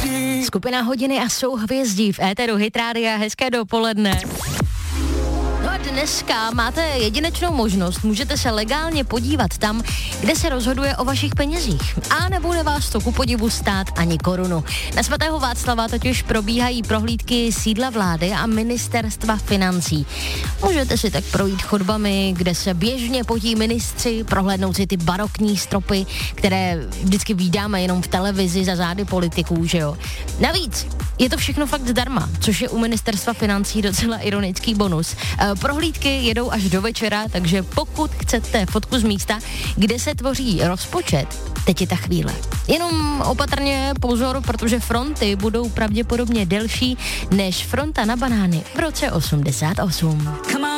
Skupina Hodiny a souhvězdí v éteru Hit Rádia. Hezké dopoledne. No a dneska máte jedinečnou možnost, můžete se legálně podívat tam, kde se rozhoduje o vašich penězích. A nebude vás to ku podivu stát ani korunu. Na svatého Václava totiž probíhají prohlídky sídla vlády a ministerstva financí. Můžete si tak projít chodbami, kde se běžně potí ministři, prohlédnout si ty barokní stropy, které vždycky vídáme jenom v televizi za zády politiků, že jo. Navíc je to všechno fakt zdarma, což je u ministerstva financí docela ironický bonus. Prohlídky jedou až do večera, takže pokud chcete fotku z místa, kde se tvoří rozpočet, teď je ta chvíle. Jenom opatrně pozor, protože fronty budou pravděpodobně delší než fronta na banány v roce 88.